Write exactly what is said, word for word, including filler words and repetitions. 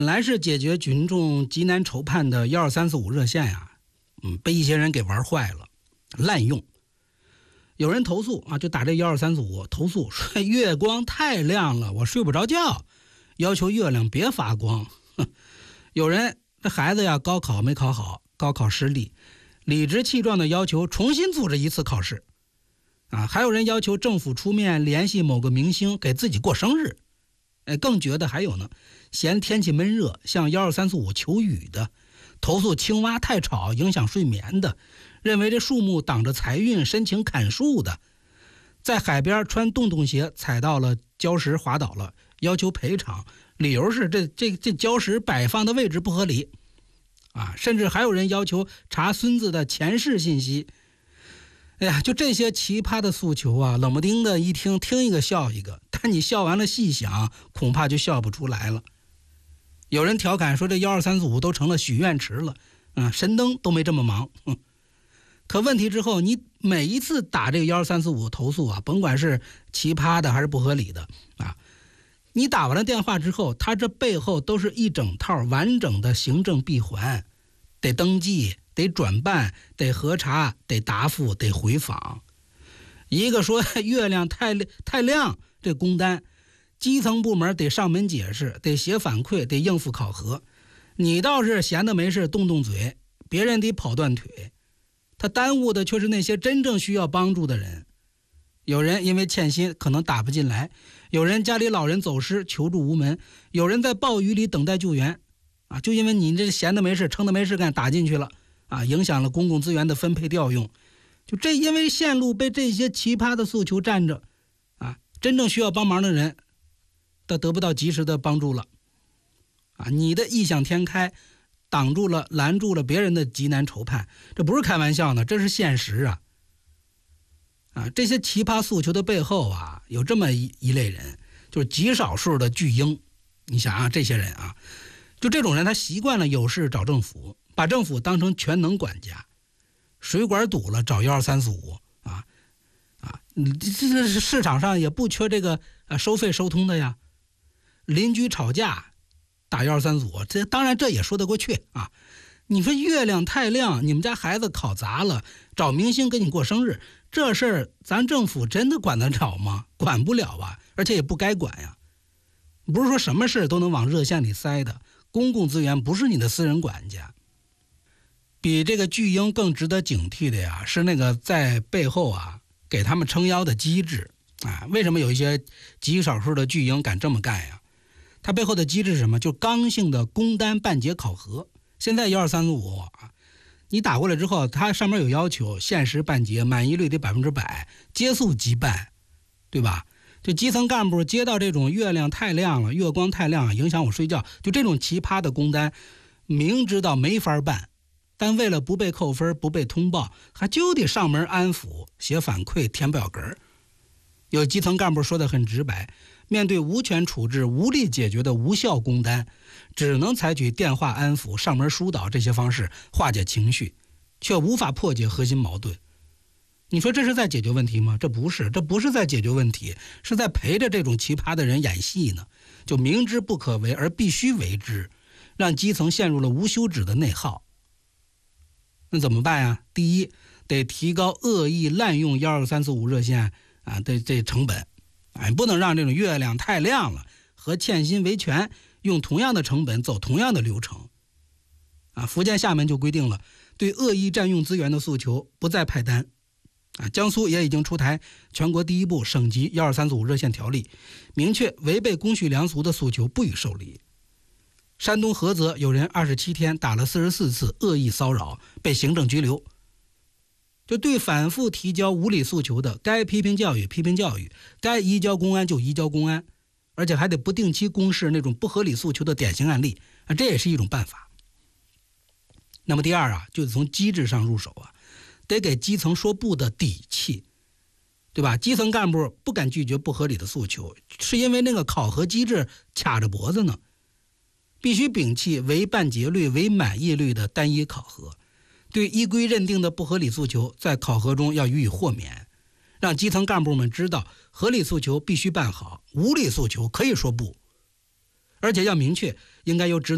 本来是解决群众急难愁盼的一二三四五热线呀、嗯，被一些人给玩坏了，滥用。有人投诉啊，就打这一二三四五投诉说月光太亮了，我睡不着觉，要求月亮别发光。有人这孩子呀，高考没考好，高考失利，理直气壮的要求重新组织一次考试。啊，还有人要求政府出面联系某个明星给自己过生日。哎，更绝的还有呢，嫌天气闷热向一二三四五求雨的，投诉青蛙太吵影响睡眠的，认为这树木挡着财运申请砍树的，在海边穿洞洞鞋踩到了礁石滑倒了要求赔偿，理由是这这这礁石摆放的位置不合理啊，甚至还有人要求查孙子的前世信息。哎呀，就这些奇葩的诉求啊，冷不丁的一听听一个笑一个，但你笑完了细想，恐怕就笑不出来了。有人调侃说这一二三四五都成了许愿池了，嗯，神灯都没这么忙。哼，可问题之后，你每一次打这个一二三四五投诉啊，甭管是奇葩的还是不合理的啊，你打完了电话之后，它这背后都是一整套完整的行政闭环，得登记，得转办，得核查，得答复，得回访。一个说月亮太太亮，这工单基层部门得上门解释，得写反馈，得应付考核。你倒是闲得没事动动嘴，别人得跑断腿。他耽误的却是那些真正需要帮助的人。有人因为欠薪可能打不进来，有人家里老人走失求助无门，有人在暴雨里等待救援啊，就因为你这闲得没事撑得没事干打进去了啊，影响了公共资源的分配调用。就这因为线路被这些奇葩的诉求占着啊，真正需要帮忙的人他得不到及时的帮助了啊，你的异想天开挡住了拦住了别人的急难愁盼，这不是开玩笑呢，这是现实啊。啊，这些奇葩诉求的背后啊，有这么一一类人，就是极少数的巨婴。你想啊，这些人啊，就这种人，他习惯了有事找政府，把政府当成全能管家。水管堵了找一二三四五啊啊，这市场上也不缺这个呃收费收通的呀。邻居吵架打一二三四五，这当然这也说得过去啊。你说月亮太亮，你们家孩子考砸了，找明星给你过生日，这事儿咱政府真的管得着吗？管不了啊，而且也不该管呀。不是说什么事都能往热线里塞的，公共资源不是你的私人管家。比这个巨婴更值得警惕的呀，是那个在背后啊给他们撑腰的机制啊。为什么有一些极少数的巨婴敢这么干呀？它背后的机制是什么？就刚性的工单办结考核。现在一二三四五啊，你打过来之后，它上面有要求，限时办结，满意率得百分之百，接速即办，对吧？就基层干部接到这种月亮太亮了，月光太亮影响我睡觉，就这种奇葩的工单，明知道没法办，但为了不被扣分不被通报，还就得上门安抚，写反馈，填表格。有基层干部说得很直白，面对无权处置无力解决的无效工单，只能采取电话安抚上门疏导这些方式化解情绪，却无法破解核心矛盾。你说这是在解决问题吗？这不是，这不是在解决问题，是在陪着这种奇葩的人演戏呢。就明知不可为而必须为之，让基层陷入了无休止的内耗。那怎么办呀？第一，得提高恶意滥用一二三四五热线啊的这成本，哎，不能让这种月亮太亮了和欠薪维权用同样的成本走同样的流程。啊，福建厦门就规定了，对恶意占用资源的诉求不再派单。啊，江苏也已经出台全国第一部省级一二三四五热线条例，明确违背公序良俗的诉求不予受理。山东菏泽有人二十七天打了四十四次恶意骚扰，被行政拘留。就对反复提交无理诉求的，该批评教育批评教育，该移交公安就移交公安，而且还得不定期公示那种不合理诉求的典型案例啊，这也是一种办法。那么第二啊，就从机制上入手啊，得给基层说不的底气，对吧？基层干部不敢拒绝不合理的诉求，是因为那个考核机制卡着脖子呢。必须摒弃唯办结率唯满意率的单一考核，对依规认定的不合理诉求在考核中要予以豁免，让基层干部们知道合理诉求必须办好，无理诉求可以说不，而且要明确应该由职能